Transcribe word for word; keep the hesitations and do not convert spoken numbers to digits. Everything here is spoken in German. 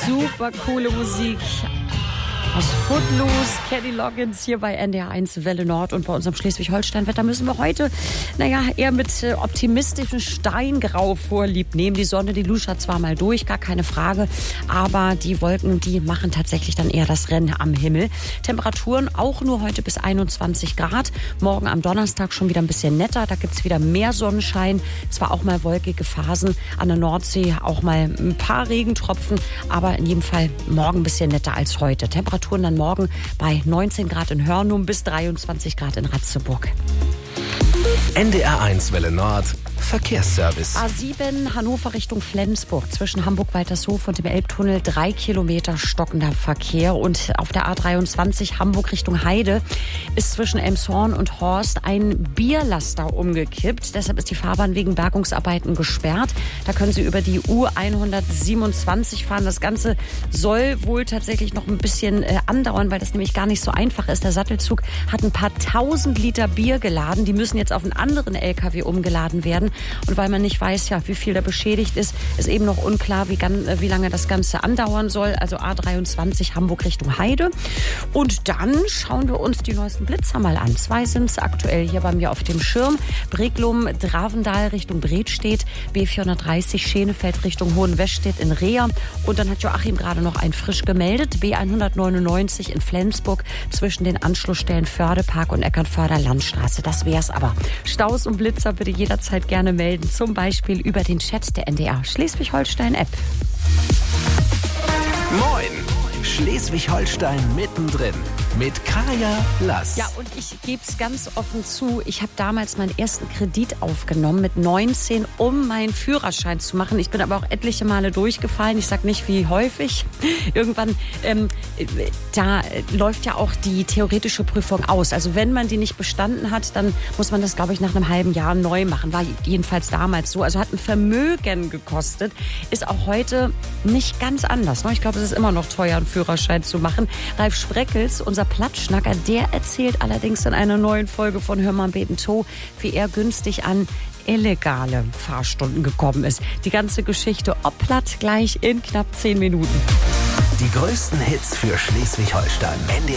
Super coole Musik aus Footloose, Kenny Loggins hier bei N D R eins Welle Nord. Und bei unserem Schleswig-Holstein-Wetter müssen wir heute, naja, eher mit äh, optimistischem Steingrau vorlieb nehmen. Die Sonne, die luschert zwar mal durch, gar keine Frage, aber die Wolken, die machen tatsächlich dann eher das Rennen am Himmel. Temperaturen auch nur heute bis einundzwanzig Grad. Morgen am Donnerstag schon wieder ein bisschen netter. Da gibt's wieder mehr Sonnenschein. Zwar auch mal wolkige Phasen an der Nordsee, auch mal ein paar Regentropfen, aber in jedem Fall morgen ein bisschen netter als heute. Temperaturen dann morgen bei neunzehn Grad in Hörnum bis dreiundzwanzig Grad in Ratzeburg. N D R eins Welle Nord Verkehrsservice. A sieben Hannover Richtung Flensburg zwischen Hamburg-Waltershof und dem Elbtunnel drei Kilometer stockender Verkehr. Und auf der A dreiundzwanzig Hamburg Richtung Heide ist zwischen Elmshorn und Horst ein Bierlaster umgekippt. Deshalb ist die Fahrbahn wegen Bergungsarbeiten gesperrt. Da können Sie über die U hundertsiebenundzwanzig fahren. Das Ganze soll wohl tatsächlich noch ein bisschen äh, andauern, weil das nämlich gar nicht so einfach ist. Der Sattelzug hat ein paar tausend Liter Bier geladen. Die müssen jetzt auf einen anderen L K W umgeladen werden. Und weil man nicht weiß, ja, wie viel da beschädigt ist, ist eben noch unklar, wie, wie lange das Ganze andauern soll. Also A dreiundzwanzig Hamburg Richtung Heide. Und dann schauen wir uns die neuesten Blitzer mal an. Zwei sind es aktuell hier bei mir auf dem Schirm. Breglum, Dravendal Richtung Bredstedt, B vierhundertdreißig Schenefeld Richtung Hohenwestedt in Reher. Und dann hat Joachim gerade noch ein frisch gemeldet. B hundertneunundneunzig in Flensburg zwischen den Anschlussstellen Fördepark und Eckernförder Landstraße. Das wär's aber. Staus und Blitzer bitte jederzeit gerne melden, zum Beispiel über den Chat der N D R Schleswig-Holstein-App. Moin! Schleswig-Holstein mittendrin mit Kaya Lass. Ja, und ich gebe es ganz offen zu, ich habe damals meinen ersten Kredit aufgenommen mit neunzehn, um meinen Führerschein zu machen. Ich bin aber auch etliche Male durchgefallen. Ich sage nicht, wie häufig. Irgendwann, ähm, da läuft ja auch die theoretische Prüfung aus. Also wenn man die nicht bestanden hat, dann muss man das, glaube ich, nach einem halben Jahr neu machen. War jedenfalls damals so. Also hat ein Vermögen gekostet. Ist auch heute nicht ganz anders. Ich glaube, es ist immer noch teuer, einen Führerschein zu machen. Ralf Spreckels, unser Plattschnacker, der erzählt allerdings in einer neuen Folge von Hör mal beten to, wie er günstig an illegale Fahrstunden gekommen ist. Die ganze Geschichte ob platt gleich in knapp zehn Minuten. Die größten Hits für Schleswig-Holstein. N D R